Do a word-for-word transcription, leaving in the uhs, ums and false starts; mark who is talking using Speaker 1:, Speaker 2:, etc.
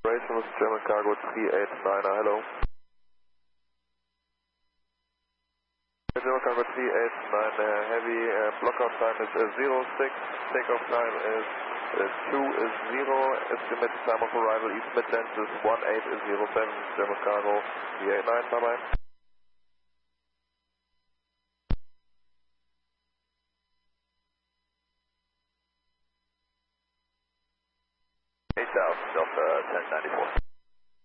Speaker 1: Operations, German Cargo three eight nine, hello. German Cargo three eight nine, uh, heavy uh, blockout time is uh, zero six, takeoff time is uh, two zero, estimated time of arrival East Midlands is one eight zero seven, German Cargo three eight nine, bye bye. eight thousand, Delta ten ninety-four.